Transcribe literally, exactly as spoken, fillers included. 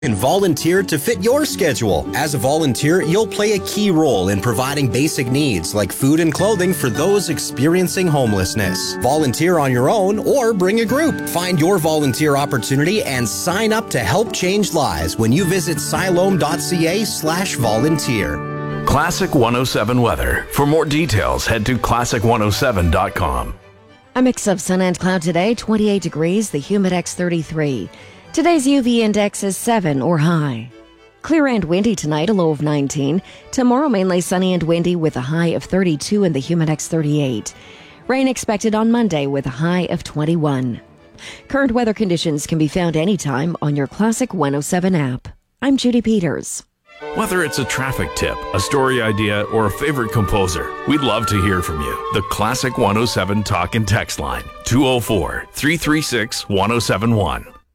And volunteer to fit your schedule. As a volunteer, you'll play a key role in providing basic needs like food and clothing for those experiencing homelessness. Volunteer on your own or bring a group. Find your volunteer opportunity and sign up to help change lives when you visit siloam.ca slash volunteer. Classic one oh seven weather. For more details, head to classic one oh seven dot com. A mix of sun and cloud today, twenty-eight degrees, the Humidex thirty-three. Today's U V index is seven or high. Clear and windy tonight, a low of nineteen. Tomorrow, mainly sunny and windy with a high of thirty-two and the Humidex thirty-eight. Rain expected on Monday with a high of twenty-one. Current weather conditions can be found anytime on your Classic one oh seven app. I'm Judy Peters. Whether it's a traffic tip, a story idea, or a favorite composer, we'd love to hear from you. The Classic one oh seven Talk and Text line, two oh four, three three six, one oh seven one.